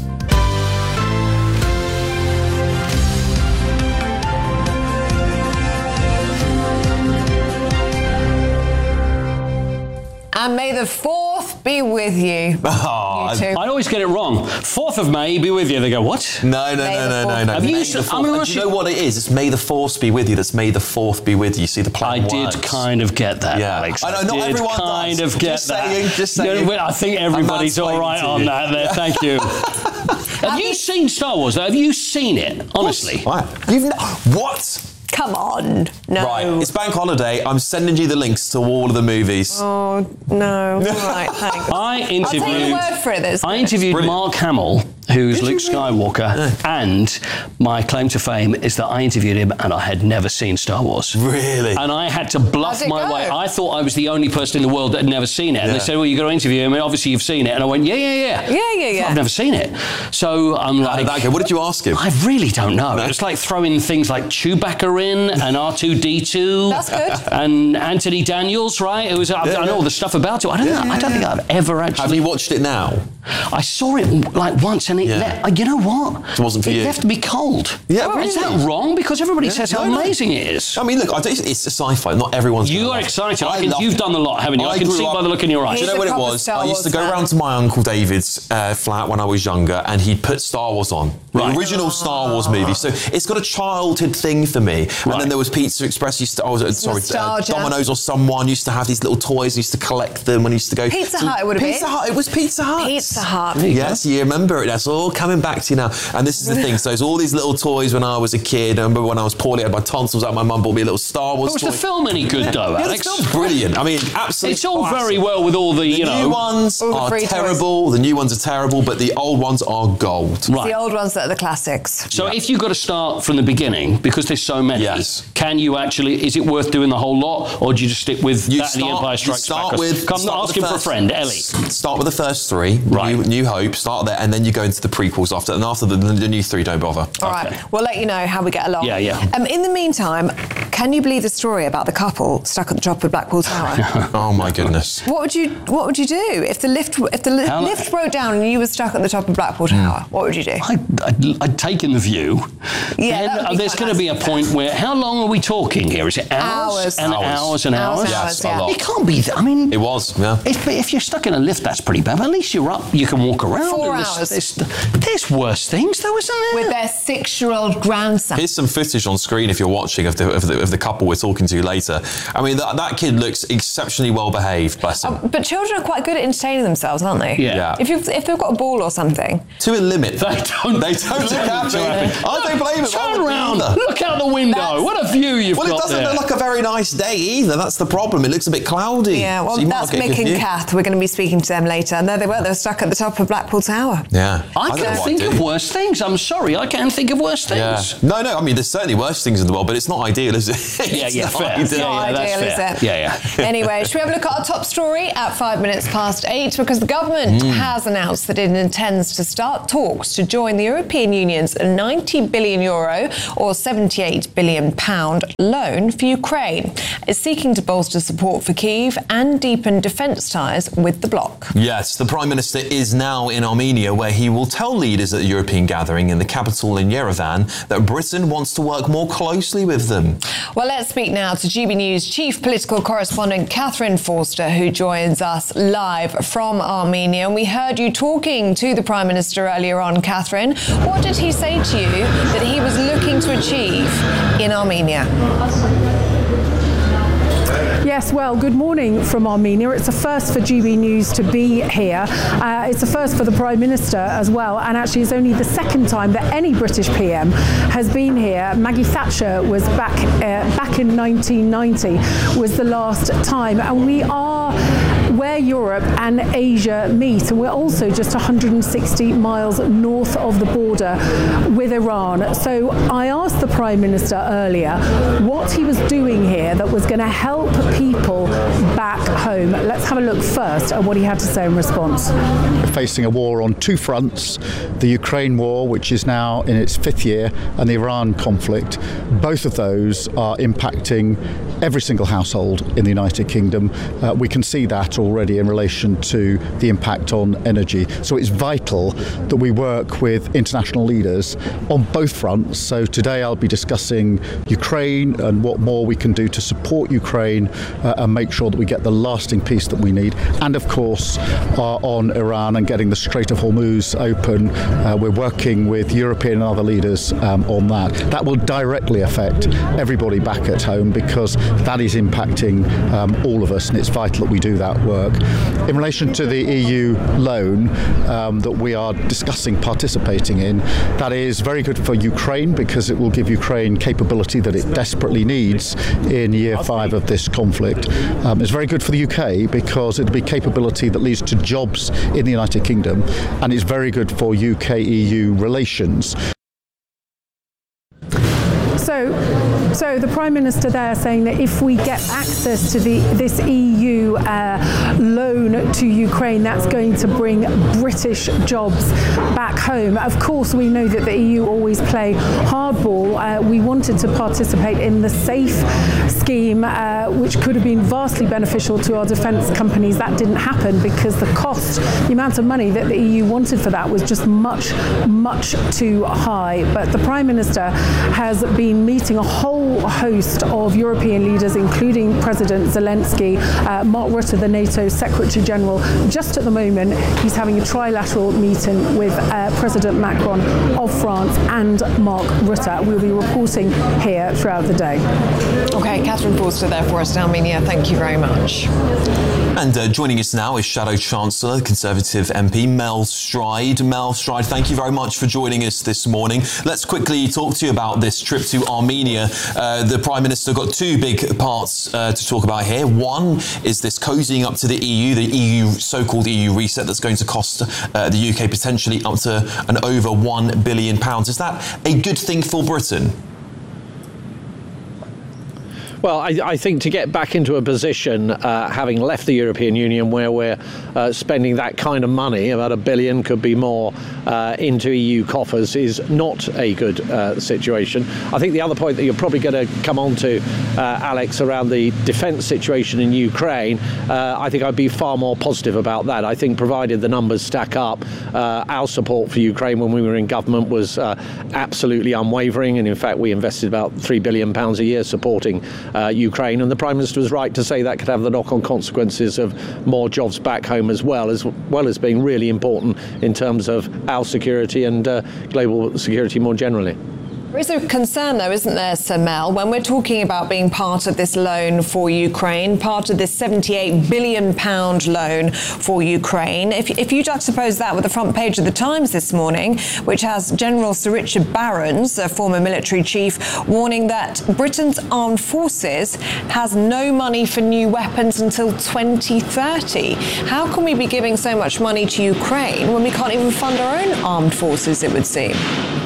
And may the fourth be with you. Oh, you I, I always get it wrong. fourth of May be with you. They go, what? No, no, May no, no, no, no. Have May you the s- fourth. I'm gonna And do you know what it is? It's May the Force be with you. That's May the Fourth be with you. See the play I works. did kind of get that, Yeah. Alex. I know, not did everyone kind does. of get Just that. saying, just saying. No, I think everybody's I'm all right mansplaining on to you. that there. Thank you. Have you seen Star Wars? Though? Have you seen it? Honestly. What? You've no- what? Come on. No. Right, it's bank holiday. I'm sending you the links to all of the movies. Oh, no. All right, thanks. I I'll interviewed. take your word for it. That's I good. interviewed Brilliant. Mark Hamill, who's Luke Skywalker, and my claim to fame is that I interviewed him and I had never seen Star Wars. Really? And I had to bluff How'd it my go? way. I thought I was the only person in the world that had never seen it. And Yeah. they said, well, you've got to interview him, and obviously you've seen it. And I went, yeah, yeah, yeah. Yeah, yeah, yeah. I've never seen it. So I'm How like... did that go? What did you ask him? I really don't know. It's like throwing things like Chewbacca in and R two D two. That's good. And Anthony Daniels, right? It was. I, Yeah, I know all yeah. the stuff about it. I don't. Yeah, know, I don't yeah, think I've ever actually. Have you watched it now? I saw it like once, and it. Yeah. Le- you know what? It wasn't for it you. left me cold. Yeah, Is really? that wrong? Because everybody says how No, no. amazing it is. I mean, look, I don't, it's a sci-fi. Not everyone's. You gonna are love it. excited. I I can, loved you've it. done a lot, haven't you? I, can grew see up- by the look in your eyes. Do you know He's what a it proper was? Star I used to Wars go fan. round to my Uncle David's uh, flat when I was younger, and he'd put Star Wars on. The Right. original Star Wars movie. So it's got a childhood thing for me. And Right. then there was Pizza Express. Used to, oh, sorry, uh, nostalgia. Domino's or someone used to have these little toys. Used to collect them when I used to go. Pizza to- Hut it would have Pizza been. Hut. It was Pizza Hut. Pizza Hut. Yes, you remember it. That's all coming back to you now. And this is the thing. So there's all these little toys when I was a kid. I remember when I was poorly, I had my tonsils out. My mum bought me a little Star Wars Was toy. the film any good though, Yeah, the Alex? film's brilliant. I mean, absolutely. It's all classic. very well with all the, The you new know. ones All the are free toys. terrible. The new ones are terrible, but the old ones are gold. Right. The old ones that are the classics. So if you've got to start from the beginning, because there's so many, Yes. can you actually, is it worth doing the whole lot, or do you just stick with You that and the Empire you Strikes start Back? with. Come start with asking the for a first- friend, Ellie. s- Start with the first three. Right. New, New Hope. Start there, and then you go into the prequels after. And after the, the new three, don't bother. All right, we'll let you know how we get along. Yeah, yeah. Um, in the meantime, can you believe the story about the couple stuck at the top of Blackpool Tower? Oh my goodness. What would you What would you do if the lift if the li- How- lift broke down and you were stuck at the top of Blackpool Tower? What would you do? I'd, I'd, I'd taken the view. Yeah, Then, that would uh, be there's quite going to be a nice. point where, how long are we talking here? Is it hours? Hours. And Hours. hours and Hours hours? and hours, Yes, a yeah. lot. It can't be, th- I mean, It was, yeah. if, if you're stuck in a lift, that's pretty bad. But at least you're up, you can walk around. Four and there's, hours. There's, there's worse things, though, isn't there? With their six-year-old grandson. Here's some footage on screen if you're watching of the, of the, of the couple we're talking to later. I mean, that, that kid looks exceptionally well behaved, bless him. Um, but children are quite good at entertaining themselves, aren't they? Yeah. Yeah. If, you've, if they've got a ball or something. To a limit. They don't. They don't Let have it happen. to. I don't blame them. I Turn wouldn't around. either. Look out the window. That's- What a view you've Well, it got doesn't there. look like a very nice day either. That's the problem. It looks a bit cloudy. Yeah, well, So you might that's not get a Mick good and view. Kath. We're going to be speaking to them later. And there they were. They were stuck at the top of Blackpool Tower. Yeah. I, don't know can what think I'd of do. worse things. I'm sorry, I can think of worse Yeah. things. No, no. I mean, there's certainly worse things in the world, but it's not ideal, is it? Yeah, It's yeah, not fair. ideal. Yeah, yeah, that's Ideal, is fair. it? Yeah, yeah. Anyway, should we have a look at our top story at five minutes past eight? Because the government Mm. has announced that it intends to start talks to join the European Union's ninety billion euro or seventy-eight billion pound loan for Ukraine. It's seeking to bolster support for Kyiv and deepen defence ties with the bloc. Yes, the Prime Minister is now in Armenia, where he will tell leaders at the European gathering in the capital in Yerevan that Britain wants to work more closely with them. Well, let's speak now to G B News chief political correspondent Catherine Forster, who joins us live from Armenia. And we heard you talking to the Prime Minister earlier on, Catherine. What did he say to you that he was looking to achieve in Armenia? Yes, well, good morning from Armenia. It's a first for G B News to be here. Uh, it's a first for the Prime Minister as well, and actually it's only the second time that any British P M has been here. Maggie Thatcher was back uh, back in nineteen ninety was the last time, and we are where Europe and Asia meet, and we're also just one hundred sixty miles north of the border with Iran. So I asked the Prime Minister earlier what he was doing here that was going to help people back home. Let's have a look first at what he had to say in response. We're facing a war on two fronts, the Ukraine war, which is now in its fifth year, and the Iran conflict. Both of those are impacting every single household in the United Kingdom. Uh, we can see that already in relation to the impact on energy. So it's vital that we work with international leaders on both fronts. So today I'll be discussing Ukraine and what more we can do to support Ukraine uh, and make sure that we get the lasting peace that we need. And of course uh, on Iran and getting the Strait of Hormuz open. Uh, we're working with European and other leaders um, on that. That will directly affect everybody back at home because that is impacting um, all of us, and it's vital that we do that work. In relation to the E U loan um, that we are discussing participating in, that is very good for Ukraine because it will give Ukraine capability that it desperately needs in year five of this conflict. Um, it's very good for the U K because it'll be capability that leads to jobs in the United Kingdom, and it's very good for U K E U relations. So, so the Prime Minister there saying that if we get access to the this E U uh, loan to Ukraine, that's going to bring British jobs back home. Of course, we know that the E U always play hardball. Uh, we wanted to participate in the SAFE scheme, uh, which could have been vastly beneficial to our defence companies. That didn't happen because the cost, the amount of money that the E U wanted for that was just much, much too high. But the Prime Minister has been meeting a whole host of European leaders, including President Zelensky, uh, Mark Rutte, the NATO Secretary General. Just at the moment, he's having a trilateral meeting with uh, President Macron of France and Mark Rutte. We'll be reporting here throughout the day. Okay, Catherine Forster there for us in Armenia. Thank you very much. And uh, joining us now is Shadow Chancellor, Conservative M P Mel Stride. Mel Stride, thank you very much for joining us this morning. Let's quickly talk to you about this trip to Armenia. Uh, the Prime Minister got two big parts uh, to talk about here. One is this cozying up to the E U, the E U so-called E U reset that's going to cost uh, the U K potentially up to an over one billion pounds. Is that a good thing for Britain? Well, I, I think to get back into a position, uh, having left the European Union, where we're uh, spending that kind of money, about a billion, could be more, uh, into E U coffers, is not a good uh, situation. I think the other point that you're probably going to come on to, uh, Alex, around the defence situation in Ukraine, uh, I think I'd be far more positive about that. I think provided the numbers stack up, uh, our support for Ukraine when we were in government was uh, absolutely unwavering, and in fact we invested about three billion pounds a year supporting Uh, Ukraine, and the Prime Minister was right to say that could have the knock-on consequences of more jobs back home as well, as well as being really important in terms of our security and uh, global security more generally. There is a concern, though, isn't there, Sir Mel, when we're talking about being part of this loan for Ukraine, part of this seventy-eight billion pounds loan for Ukraine. If, if you juxtapose that with the front page of the Times this morning, which has General Sir Richard Barrons, a former military chief, warning that Britain's armed forces has no money for new weapons until twenty thirty. How can we be giving so much money to Ukraine when we can't even fund our own armed forces, it would seem?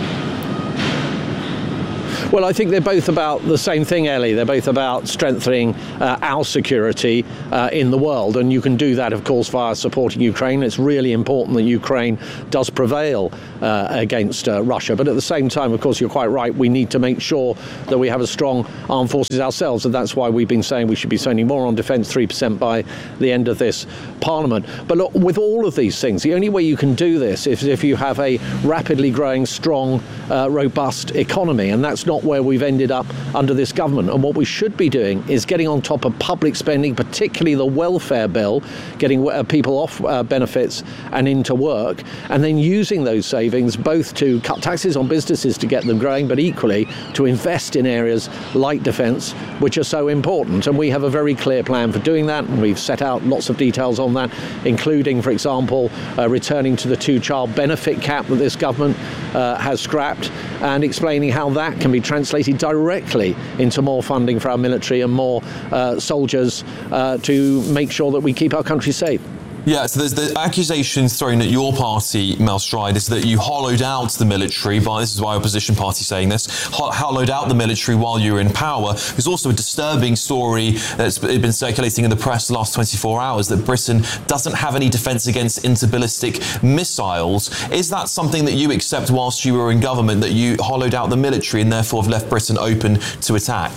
Well, I think they're both about the same thing, Ellie. They're both about strengthening uh, our security uh, in the world. And you can do that, of course, via supporting Ukraine. It's really important that Ukraine does prevail uh, against uh, Russia. But at the same time, of course, you're quite right. We need to make sure that we have a strong armed forces ourselves. And that's why we've been saying we should be spending more on defence, three percent by the end of this Parliament. But look, with all of these things, the only way you can do this is if you have a rapidly growing, strong, uh, robust economy. And that's not where we've ended up under this government. And what we should be doing is getting on top of public spending, particularly the welfare bill, getting uh, people off uh, benefits and into work, and then using those savings both to cut taxes on businesses to get them growing, but equally to invest in areas like defence, which are so important. And we have a very clear plan for doing that, and we've set out lots of details on that, including, for example, uh, returning to the two-child benefit cap that this government uh, has scrapped, and explaining how that can be translated directly into more funding for our military and more uh, soldiers uh, to make sure that we keep our country safe. Yeah, so there's the accusations thrown at your party, Mel Stride, is that you hollowed out the military, by, this is why opposition party saying this, ho- hollowed out the military while you were in power. There's also a disturbing story that's been circulating in the press the last twenty-four hours that Britain doesn't have any defence against interballistic missiles. Is that something that you accept whilst you were in government, that you hollowed out the military and therefore have left Britain open to attack?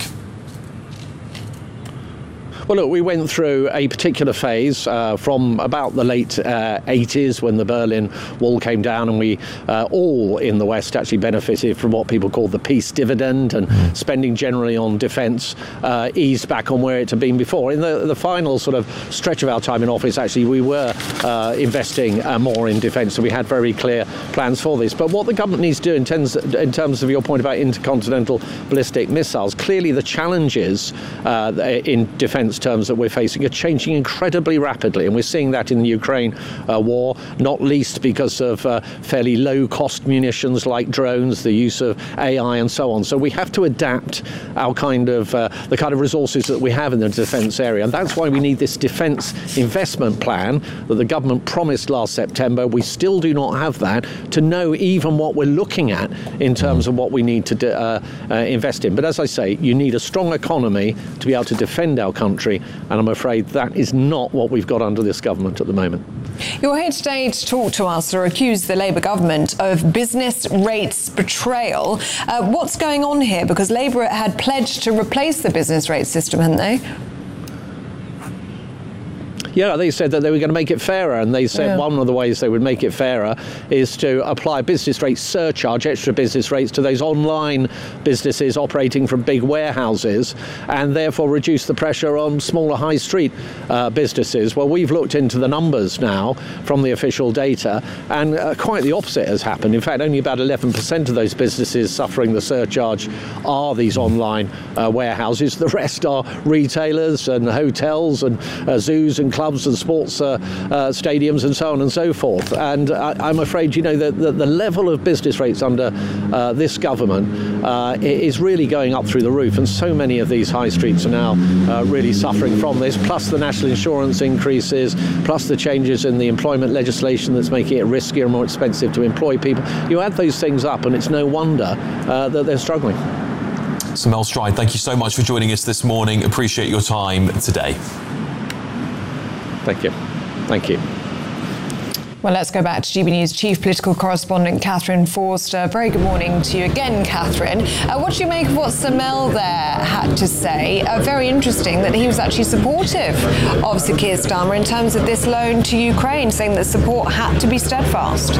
Well, look, we went through a particular phase uh, from about the late uh, eighties when the Berlin Wall came down, and we uh, all in the West actually benefited from what people call the peace dividend, and mm. spending generally on defence uh, eased back on where it had been before. In the, the final sort of stretch of our time in office, actually, we were uh, investing uh, more in defence, and we had very clear plans for this. But what the government needs to do in terms, in terms of your point about intercontinental ballistic missiles, clearly the challenges uh, in defence terms that we're facing are changing incredibly rapidly, and we're seeing that in the Ukraine uh, war, not least because of uh, fairly low-cost munitions like drones, the use of A I and so on. So we have to adapt our kind of uh, the kind of resources that we have in the defence area, and that's why we need this defence investment plan that the government promised last September. We still do not have that to know even what we're looking at in terms of what we need to uh, uh, invest in. But as I say, you need a strong economy to be able to defend our country, and I'm afraid that is not what we've got under this government at the moment. You're here today to talk to us or accuse the Labour government of business rates betrayal. Uh, what's going on here? Because Labour had pledged to replace the business rate system, hadn't they? Yeah, they said that they were going to make it fairer, and they said yeah. one of the ways they would make it fairer is to apply business rate surcharge, extra business rates, to those online businesses operating from big warehouses, and therefore reduce the pressure on smaller high street uh, businesses. Well, we've looked into the numbers now from the official data, and uh, quite the opposite has happened. In fact, only about eleven percent of those businesses suffering the surcharge are these online uh, warehouses. The rest are retailers and hotels and uh, zoos and clubs clubs and sports uh, uh, stadiums and so on and so forth. And I, I'm afraid, you know, the, the, the level of business rates under uh, this government uh, is really going up through the roof, and so many of these high streets are now uh, really suffering from this, plus the national insurance increases, plus the changes in the employment legislation that's making it riskier and more expensive to employ people. You add those things up and it's no wonder uh, that they're struggling. So Mel Stride, thank you so much for joining us this morning. Appreciate your time today. Thank you. Thank you. Well, let's go back to G B News Chief Political Correspondent Catherine Forster. Very good morning to you again, Catherine. Uh, what do you make of what Sir Mel there had to say? Uh, very interesting that he was actually supportive of Sir Keir Starmer in terms of this loan to Ukraine, saying that support had to be steadfast.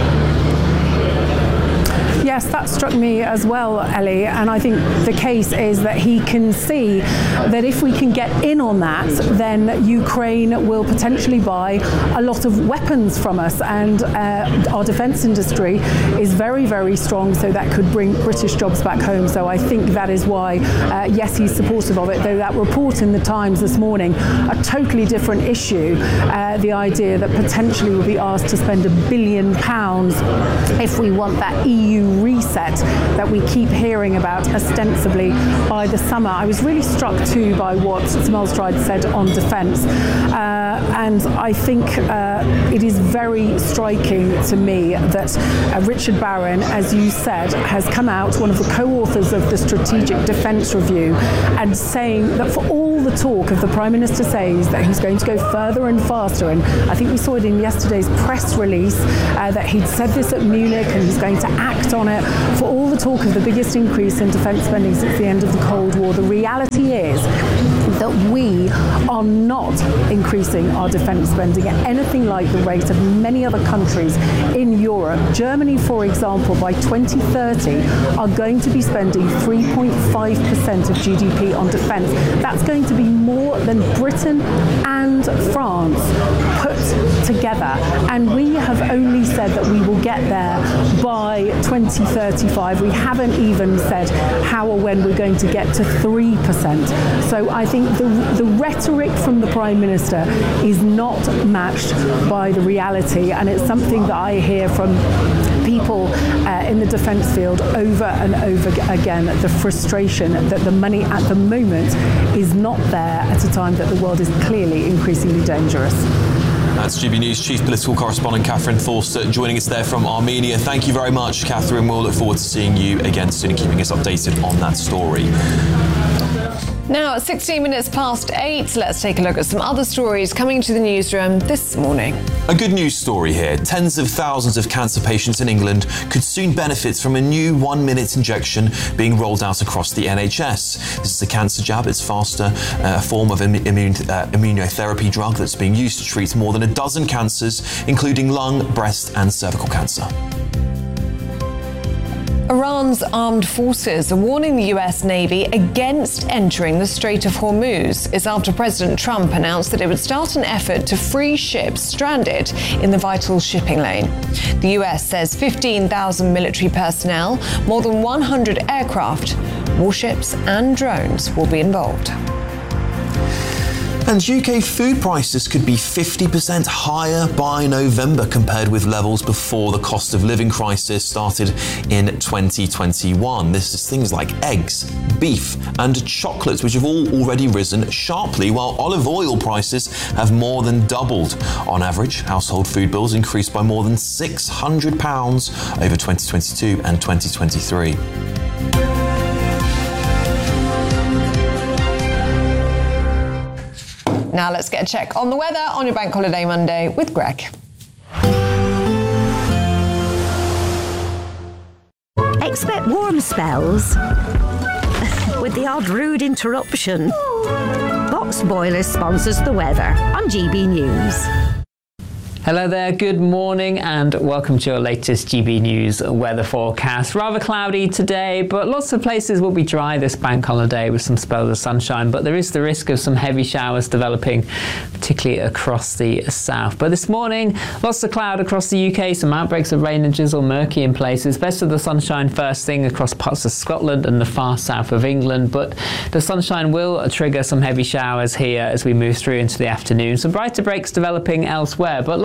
Yes, that struck me as well, Ellie, and I think the case is that he can see that if we can get in on that, then Ukraine will potentially buy a lot of weapons from us, and uh, our defence industry is very, very strong, so that could bring British jobs back home. So I think that is why, uh, yes, he's supportive of it, though that report in the Times this morning, a totally different issue, uh, the idea that potentially we'll be asked to spend a billion pounds if we want that E U reset that we keep hearing about ostensibly by the summer. I was really struck too by what Sir Mel Stride said on defence, uh, and I think uh, it is very striking to me that uh, Richard Barron, as you said, has come out, one of the co-authors of the Strategic Defence Review, and saying that for all the talk of the Prime Minister says that he's going to go further and faster, and I think we saw it in yesterday's press release uh, that he'd said this at Munich and he's going to act on it. For all the talk of the biggest increase in defence spending since the end of the Cold War, the reality is that we are not increasing our defence spending at anything like the rate of many other countries in Europe. Germany, for example, by twenty thirty are going to be spending three point five percent of G D P on defence. That's going to be more than Britain and France put together, and we have only said that we will get there by twenty thirty-five. We haven't even said how or when we're going to get to three percent. So I think the, the rhetoric from the Prime Minister is not matched by the reality, and it's something that I hear from people uh, in the defence field over and over again, the frustration that the money at the moment is not there at a time that the world is clearly increasingly dangerous. That's G B News Chief Political Correspondent Catherine Forster joining us there from Armenia. Thank you very much, Catherine. We'll look forward to seeing you again soon and keeping us updated on that story. Now, at sixteen minutes past eight, let's take a look at some other stories coming to the newsroom this morning. A good news story here. Tens of thousands of cancer patients in England could soon benefit from a new one-minute injection being rolled out across the N H S. This is a cancer jab. It's faster, uh, a form of immune, uh, immunotherapy drug that's being used to treat more than a dozen cancers, including lung, breast and cervical cancer. Iran's armed forces are warning the U S Navy against entering the Strait of Hormuz. It's after President Trump announced that it would start an effort to free ships stranded in the vital shipping lane. The U S says fifteen thousand military personnel, more than one hundred aircraft, warships and drones will be involved. And U K food prices could be fifty percent higher by November compared with levels before the cost of living crisis started in twenty twenty-one. This is things like eggs, beef and chocolates, which have all already risen sharply, while olive oil prices have more than doubled. On average, household food bills increased by more than six hundred pounds over twenty twenty-two and twenty twenty-three. Now let's get a check on the weather on your Bank Holiday Monday with Greg. Expect warm spells with the odd rude interruption. Box Boilers sponsors the weather on G B News. Hello there, good morning and welcome to your latest G B News weather forecast. Rather cloudy today, but lots of places will be dry this bank holiday with some spells of sunshine, but there is the risk of some heavy showers developing, particularly across the south. But this morning, lots of cloud across the U K, some outbreaks of rain and drizzle, murky in places. Best of the sunshine first thing across parts of Scotland and the far south of England, but the sunshine will trigger some heavy showers here as we move through into the afternoon. Some brighter breaks developing elsewhere, but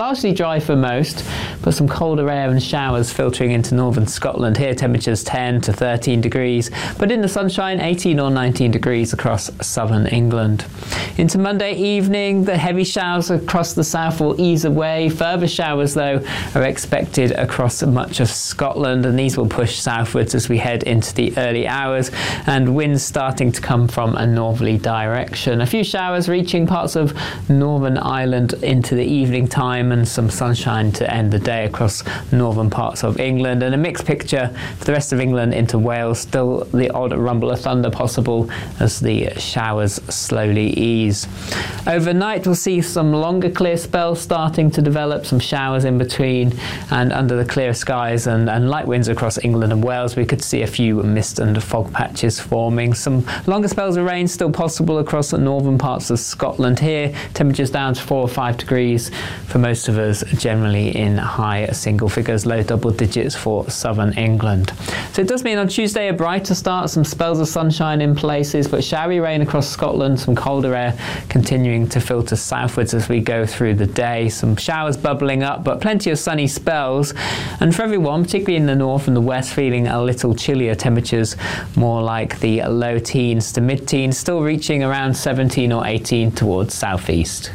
largely dry for most, but some colder air and showers filtering into northern Scotland. Here temperatures ten to thirteen degrees, but in the sunshine eighteen or nineteen degrees across southern England. Into Monday evening, the heavy showers across the south will ease away. Further showers, though, are expected across much of Scotland, and these will push southwards as we head into the early hours, and winds starting to come from a northerly direction. A few showers reaching parts of Northern Ireland into the evening time, and some sunshine to end the day across northern parts of England, and a mixed picture for the rest of England into Wales. Still the odd rumble of thunder possible as the showers slowly ease. Overnight we'll see some longer clear spells starting to develop, some showers in between and under the clear skies, and, and light winds across England and Wales. We could see a few mist and fog patches forming. Some longer spells of rain still possible across the northern parts of Scotland. Here temperatures down to four or five degrees for most of us, generally in high single figures, low double digits for southern England. So it does mean on Tuesday a brighter start, some spells of sunshine in places, but showery rain across Scotland, some colder air continuing to filter southwards as we go through the day. Some showers bubbling up, but plenty of sunny spells. And for everyone, particularly in the north and the west, feeling a little chillier. Temperatures more like the low teens to mid-teens, still reaching around seventeen or eighteen towards southeast.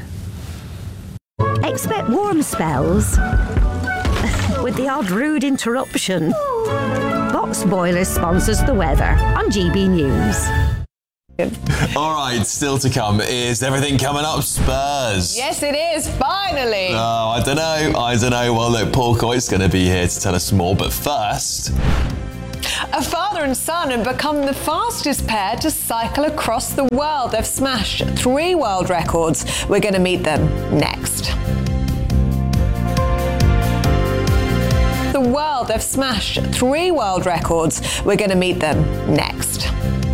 Expect warm spells with the odd rude interruption. Box Boilers sponsors the weather on G B News. All right, still to come. Is everything coming up Spurs? Yes, it is, finally. Oh, I don't know. I don't know. Well, look, Paul Coyte's going to be here to tell us more, but first... A father and son have become the fastest pair to cycle across the world. They've smashed three world records. We're going to meet them next. The world, they've smashed three world records. We're going to meet them next.